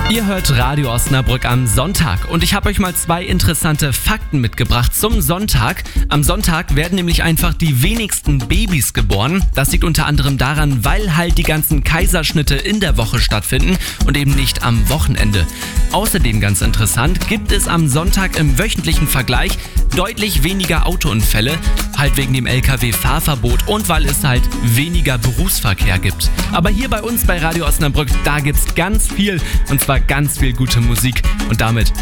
Ihr hört Radio Osnabrück am Sonntag und ich habe euch mal 2 interessante Fakten mitgebracht zum Sonntag. Am Sonntag werden nämlich einfach die wenigsten Babys geboren. Das liegt unter anderem daran, weil halt die ganzen Kaiserschnitte in der Woche stattfinden und eben nicht am Wochenende. Außerdem ganz interessant, gibt es am Sonntag im wöchentlichen Vergleich deutlich weniger Autounfälle, halt wegen dem LKW-Fahrverbot und weil es halt weniger Berufsverkehr gibt. Aber hier bei uns bei Radio Osnabrück, da gibt's ganz viel, und zwar ganz viel gute Musik. Und damit